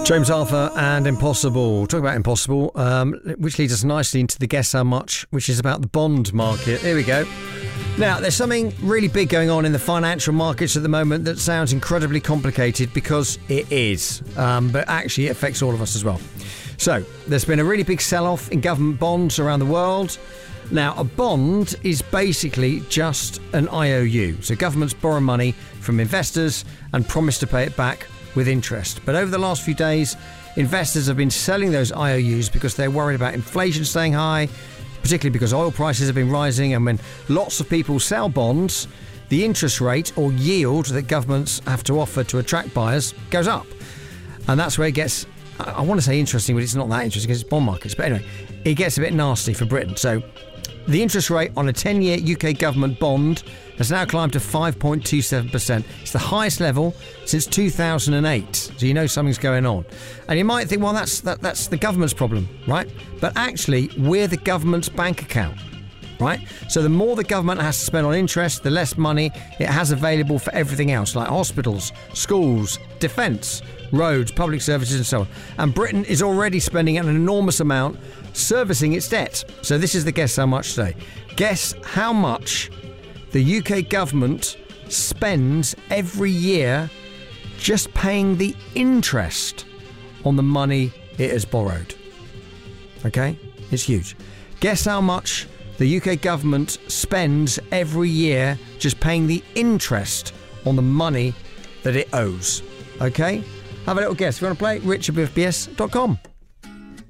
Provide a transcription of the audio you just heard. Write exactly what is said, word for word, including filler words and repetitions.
James Arthur and Impossible. Talk about Impossible, um, which leads us nicely into the Guess How Much, which is about the bond market. Here we go. Now, there's something really big going on in the financial markets at the moment that sounds incredibly complicated because it is, um, but actually it affects all of us as well. So, there's been a really big sell-off in government bonds around the world. Now, a bond is basically just an I O U. So governments borrow money from investors and promise to pay it back with interest. But over the last few days, investors have been selling those I O Us because they're worried about inflation staying high, particularly because oil prices have been rising. And when lots of people sell bonds, the interest rate or yield that governments have to offer to attract buyers goes up. And that's where it gets, I want to say interesting, but it's not that interesting because it's bond markets. But anyway, it gets a bit nasty for Britain. So the interest rate on a ten-year U K government bond has now climbed to five point two seven percent. It's the highest level since two thousand eight. So you know something's going on. And you might think, well, that's that, that's the government's problem, right? But actually, we're the government's bank account, right? So the more the government has to spend on interest, the less money it has available for everything else, like hospitals, schools, defence, roads, public services and so on. And Britain is already spending an enormous amount servicing its debt. So this is the Guess How Much today. Guess how much the U K government spends every year just paying the interest on the money it has borrowed. Okay? It's huge. Guess how much the U K government spends every year just paying the interest on the money that it owes. Okay? Have a little guess. If you want to play, richard b f b s dot com.